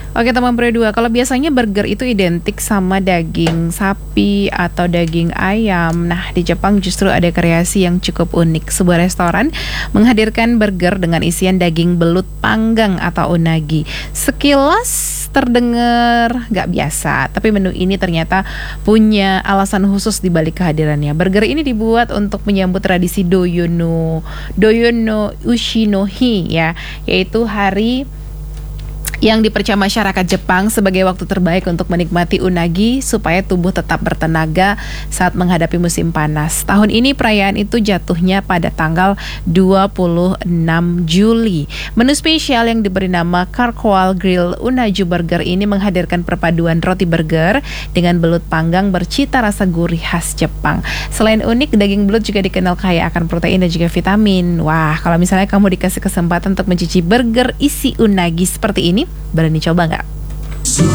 Oke teman Pro 2, kalau biasanya burger itu identik sama daging sapi atau daging ayam. Nah, di Jepang justru ada kreasi yang cukup unik. Sebuah restoran menghadirkan burger dengan isian daging belut panggang atau unagi. Sekilas terdengar gak biasa, tapi menu ini ternyata punya alasan khusus di balik kehadirannya. Burger ini dibuat untuk menyambut tradisi Doyono Ushinohi ya, yaitu hari yang dipercaya masyarakat Jepang sebagai waktu terbaik untuk menikmati unagi supaya tubuh tetap bertenaga saat menghadapi musim panas. Tahun ini perayaan itu jatuhnya pada tanggal 26 Juli. Menu spesial yang diberi nama Charcoal Grill Unaju Burger ini menghadirkan perpaduan roti burger dengan belut panggang bercita rasa gurih khas Jepang. Selain unik, daging belut juga dikenal kaya akan protein dan juga vitamin. Wah, kalau misalnya kamu dikasih kesempatan untuk mencicipi burger isi unagi seperti ini, berani coba nggak?